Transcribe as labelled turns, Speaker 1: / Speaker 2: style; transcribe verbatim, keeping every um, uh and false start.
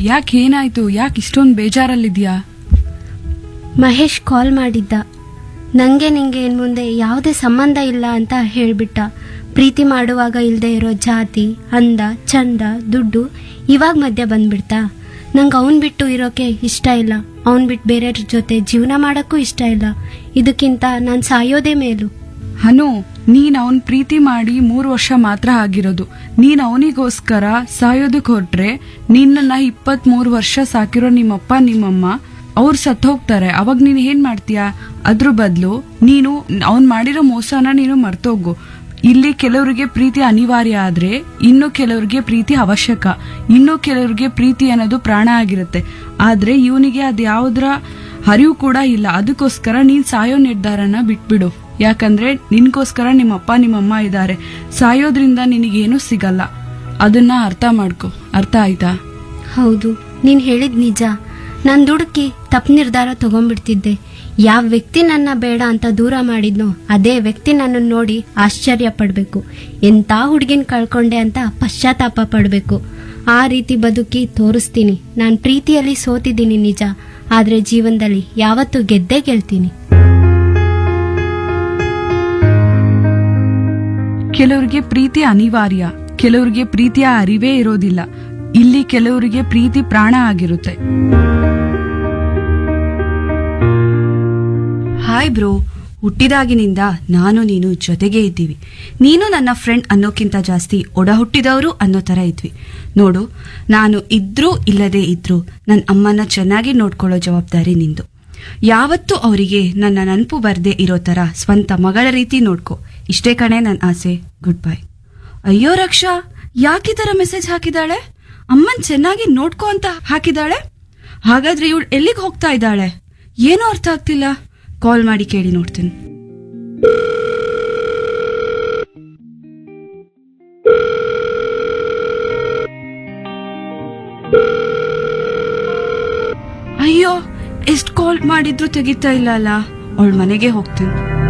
Speaker 1: ಯಾಕೆ ಏನಾಯ್ತು? ಯಾಕೆ ಇಷ್ಟೊಂದು ಬೇಜಾರಲ್ಲಿದ್ಯಾ?
Speaker 2: ಮಹೇಶ್ ಕಾಲ್ ಮಾಡಿದ್ದ. ನಂಗೆ ನಿಂಗೆ ಇನ್ ಮುಂದೆ ಯಾವುದೇ ಸಂಬಂಧ ಇಲ್ಲ ಅಂತ ಹೇಳ್ಬಿಟ್ಟ. ಪ್ರೀತಿ ಮಾಡುವಾಗ ಇಲ್ಲದೆ ಇರೋ ಜಾತಿ, ಅಂದ, ಚಂದ, ದುಡ್ಡು ಇವಾಗ ಮಧ್ಯ ಬಂದ್ಬಿಡ್ತಾ. ನಂಗೆ ಅವನ್ ಬಿಟ್ಟು ಇರೋಕೆ ಇಷ್ಟ ಇಲ್ಲ. ಅವನ್ ಬಿಟ್ಟು ಬೇರೆಯವ್ರ ಜೊತೆ ಜೀವನ ಮಾಡಕ್ಕೂ ಇಷ್ಟ ಇಲ್ಲ. ಇದಕ್ಕಿಂತ ನಾನು ಸಾಯೋದೇ ಮೇಲು.
Speaker 1: ಹನು, ನೀನ್ ಅವನ್ ಪ್ರೀತಿ ಮಾಡಿ ಮೂರು ವರ್ಷ ಮಾತ್ರ ಆಗಿರೋದು. ನೀನ್ ಅವನಿಗೋಸ್ಕರ ಸಾಯೋದಕ್ ಹೊರಟ್ರೆ ನಿನ್ನ ಇಪ್ಪತ್ ಮೂರು ವರ್ಷ ಸಾಕಿರೋ ನಿಮ್ಮಪ್ಪ ನಿಮ್ಮಮ್ಮ ಅವ್ರು ಸತ್ ಹೋಗ್ತಾರೆ. ಅವಾಗ ನೀನ್ ಏನ್ ಮಾಡ್ತೀಯಾ? ಅದ್ರ ಬದಲು ನೀನು ಅವ್ನ್ ಮಾಡಿರೋ ಮೋಸನ ನೀನು ಮರ್ತೋಗು. ಇಲ್ಲಿ ಕೆಲವರಿಗೆ ಪ್ರೀತಿ ಅನಿವಾರ್ಯ ಆದ್ರೆ ಇನ್ನು ಕೆಲವರಿಗೆ ಪ್ರೀತಿ ಅವಶ್ಯಕ. ಇನ್ನು ಕೆಲವರಿಗೆ ಪ್ರೀತಿ ಅನ್ನೋದು ಪ್ರಾಣ ಆಗಿರುತ್ತೆ. ಆದ್ರೆ ಇವನಿಗೆ ಅದ್ ಯಾವ್ದ್ರ ಹರಿವು ಕೂಡ ಇಲ್ಲ. ಅದಕ್ಕೋಸ್ಕರ ನೀನ್ ಸಾಯೋ ನಿರ್ಧಾರನ ಬಿಟ್ಬಿಡು. ಯಾಕಂದ್ರೆ ನಿನ್ಗೋಸ್ಕರ ನಿಮ್ಮಪ್ಪ ನಿಮ್ಮಮ್ಮ ಇದ್ದಾರೆ. ಸಾಯೋದ್ರಿಂದ ನಿನಗೇನು ಸಿಗಲ್ಲ. ಅದನ್ನ ಅರ್ಥ ಮಾಡ್ಕೊ. ಅರ್ಥ ಆಯ್ತಾ?
Speaker 2: ಹೌದು, ನೀನ್ ಹೇಳಿದ್ ನಿಜ. ನಾನ್ ದುಡುಕಿ ತಪ್ಪು ನಿರ್ಧಾರ ತಗೊಂಡ್ಬಿಡ್ತಿದ್ದೆ. ಯಾವ ವ್ಯಕ್ತಿ ನನ್ನ ಬೇಡ ಅಂತ ದೂರ ಮಾಡಿದ್ನೋ ಅದೇ ವ್ಯಕ್ತಿ ನನ್ನನ್ನು ನೋಡಿ ಆಶ್ಚರ್ಯ ಪಡ್ಬೇಕು. ಎಂತ ಹುಡುಗಿನ ಕಳ್ಕೊಂಡೆ ಅಂತ ಪಶ್ಚಾತ್ತಾಪ ಪಡ್ಬೇಕು. ಆ ರೀತಿ ಬದುಕಿ ತೋರಿಸ್ತೀನಿ. ನಾನ್ ಪ್ರೀತಿಯಲ್ಲಿ ಸೋತಿದ್ದೀನಿ ನಿಜ, ಆದ್ರೆ ಜೀವನದಲ್ಲಿ ಯಾವತ್ತೂ ಗೆದ್ದೇ ಗೆಲ್ತೀನಿ.
Speaker 1: ಕೆಲವರಿಗೆ ಪ್ರೀತಿ ಅನಿವಾರ್ಯ, ಕೆಲವರಿಗೆ ಪ್ರೀತಿಯ ಅರಿವೇ ಇರೋದಿಲ್ಲ. ಇಲ್ಲಿ ಕೆಲವರಿಗೆ ಪ್ರೀತಿ ಪ್ರಾಣ ಆಗಿರುತ್ತೆ.
Speaker 3: ಹಾಯ್ ಬ್ರೋ, ಹುಟ್ಟಿದಾಗಿನಿಂದ ನಾನು ನೀನು ಜೊತೆಗೆ ಇದ್ದೀವಿ. ನೀನು ನನ್ನ ಫ್ರೆಂಡ್ ಅನ್ನೋಕ್ಕಿಂತ ಜಾಸ್ತಿ ಒಡ ಹುಟ್ಟಿದವರು ಅನ್ನೋ ತರ ಇದ್ವಿ. ನೋಡು, ನಾನು ಇದ್ರೂ ಇಲ್ಲದೆ ಇದ್ರೂ ನನ್ನ ಅಮ್ಮನ ಚೆನ್ನಾಗಿ ನೋಡ್ಕೊಳ್ಳೋ ಜವಾಬ್ದಾರಿ ನಿಂದು. ಯಾವತ್ತೂ ಅವರಿಗೆ ನನ್ನ ನೆನಪು ಬರ್ದೇ ಇರೋ ತರ ಸ್ವಂತ ಮಗಳ ರೀತಿ ನೋಡ್ಕೊ. ಇಷ್ಟೇ ಕಣೆ ನನ್ನ ಆಸೆ. Good bye. ಅಯ್ಯೋ ರಕ್ಷಾ, ಯಾಕಿ ತರ ಮೆಸೇಜ್ ಹಾಕಿದಾಳೆ? ಅಮ್ಮನ್ ಚೆನ್ನಾಗಿ ನೋಡ್ಕೊ ಅಂತ ಹಾಕಿದಾಳೆ. ಹಾಗಾದ್ರೆ ಇವಳು ಎಲ್ಲಿಗೆ ಹೋಗ್ತಾ ಇದ್ದಾಳೆ? ಏನೂ ಅರ್ಥ ಆಗ್ತಿಲ್ಲ. ಕಾಲ್ ಮಾಡಿ ಕೇಳಿ ನೋಡ್ತೀನಿ. ಅಯ್ಯೋ, ಎಷ್ಟ್ ಕಾಲ್ ಮಾಡಿದ್ರು ತೆಗಿತಾ ಇಲ್ಲ ಅಲ್ಲ. ಅವಳ ಮನೆಗೆ ಹೋಗ್ತೀನಿ.